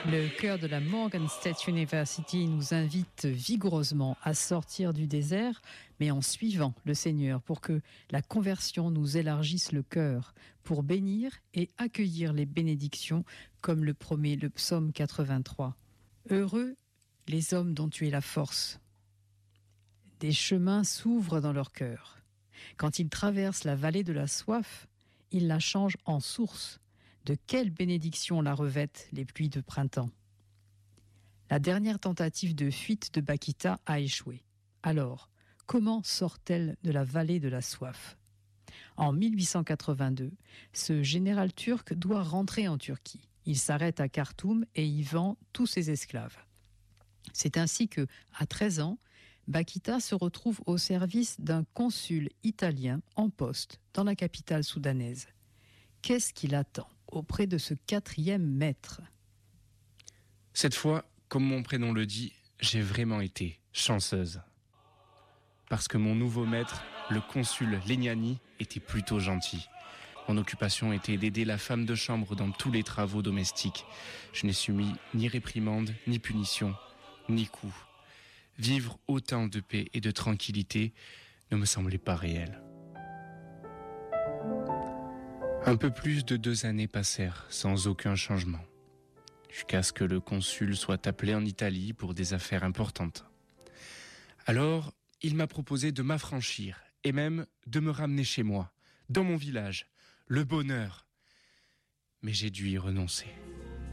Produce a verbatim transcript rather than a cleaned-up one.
Le chœur de la Morgan State University nous invite vigoureusement à sortir du désert, mais en suivant le Seigneur, pour que la conversion nous élargisse le cœur, pour bénir et accueillir les bénédictions, comme le promet le psaume quatre-vingt-trois. Heureux les hommes dont tu es la force. Des chemins s'ouvrent dans leur cœur. Quand ils traversent la vallée de la soif, ils la changent en source. De quelle bénédiction la revêtent les pluies de printemps. La dernière tentative de fuite de Bakita a échoué. Alors, comment sort-elle de la vallée de la soif ? En mille huit cent quatre-vingt-deux, ce général turc doit rentrer en Turquie. Il s'arrête à Khartoum et y vend tous ses esclaves. C'est ainsi que, à treize ans, Bakita se retrouve au service d'un consul italien en poste dans la capitale soudanaise. Qu'est-ce qu'il attend auprès de ce quatrième maître ? Cette fois, comme mon prénom le dit, j'ai vraiment été chanceuse. Parce que mon nouveau maître, le consul Legnani, était plutôt gentil. Mon occupation était d'aider la femme de chambre dans tous les travaux domestiques. Je n'ai subi ni réprimande, ni punition, ni coup. Vivre autant de paix et de tranquillité ne me semblait pas réel. Un peu plus de deux années passèrent sans aucun changement, jusqu'à ce que le consul soit appelé en Italie pour des affaires importantes. Alors, il m'a proposé de m'affranchir et même de me ramener chez moi, dans mon village, le bonheur. Mais j'ai dû y renoncer.